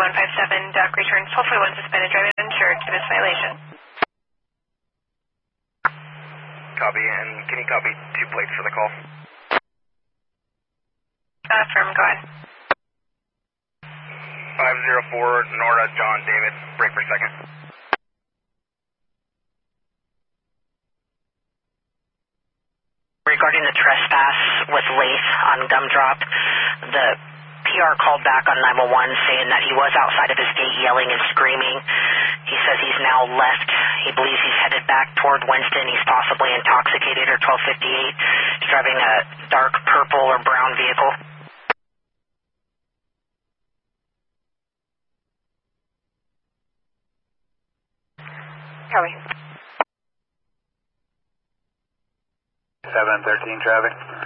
157, Duck returns 1241 suspended driving uninsured to this violation. Copy, and can you copy 2 plates for the call? Affirm, go ahead. 504 Nora John David, break per second. Regarding the trespass with Lath on Gumdrop, the PR called back on 911 saying that he was outside of his gate yelling and screaming. He says he's now left. He believes he's headed back toward Winston. He's possibly intoxicated or 1258. He's driving a dark purple or brown vehicle. Copy. 713 traffic.